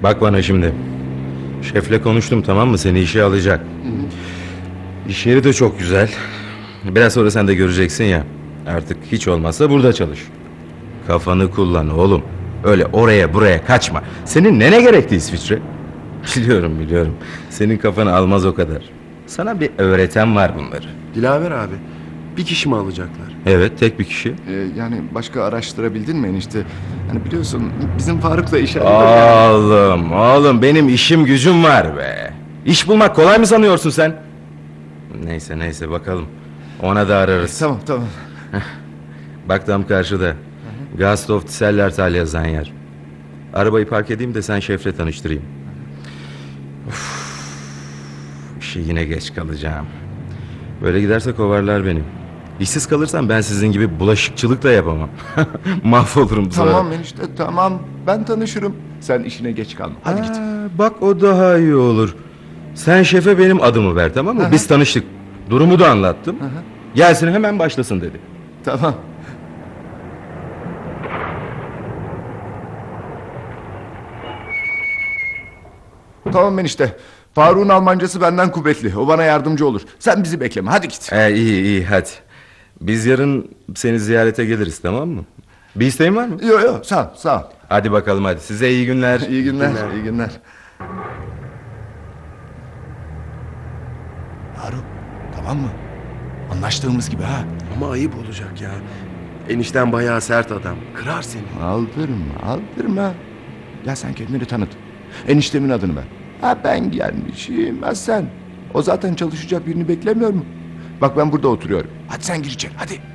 Bak bana şimdi. Şefle konuştum, tamam mı? Seni işe alacak. İş yeri de çok güzel. Biraz sonra sen de göreceksin ya. Artık hiç olmazsa burada çalış. Kafanı kullan oğlum. Öyle oraya buraya kaçma. Senin ne gerekti İsviçre? Biliyorum. Senin kafanı almaz o kadar. Sana bir öğreten var bunları. Dilaver abi, bir kişi mi alacaklar? Evet, tek bir kişi. Yani başka araştırabildin mi enişte? Hani biliyorsun bizim Faruk'la iş Oğlum benim işim gücüm var be. İş bulmak kolay mı sanıyorsun sen? Neyse bakalım. Ona da ararız. Tamam. Bak tam karşıda. Gasthof Sellertal yazan yer. Arabayı park edeyim de sen şefle tanıştırayım. İşe yine geç kalacağım. Böyle giderse kovarlar beni. İşsiz kalırsam ben sizin gibi bulaşıkçılık da yapamam. Mahvolurum sonra. Tamam enişte tamam. Ben tanışırım. Sen işine geç kalma. Hadi git. Bak o daha iyi olur. Sen şefe benim adımı ver, tamam mı? Biz tanıştık. Durumu da anlattım. Gelsin hemen başlasın dedi. Tamam. Tamam enişte. Faruk'un Almancası benden kuvvetli. O bana yardımcı olur. Sen bizi bekleme. Hadi git. İyi hadi. Biz yarın seni ziyarete geliriz, tamam mı? Bir isteğin var mı? Yok sağ ol. Hadi bakalım hadi. Size iyi günler. İyi günler. Faruk tamam mı? Anlaştığımız gibi ha. Ama ayıp olacak ya. Enişten bayağı sert adam. Kırar seni. Aldırma. Ya sen kendini tanıt. Eniştemin adını ver. Ha ben gelmişim. Ha sen. O zaten çalışacak birini beklemiyor mu? Bak ben burada oturuyorum. Hadi sen gir içeri hadi.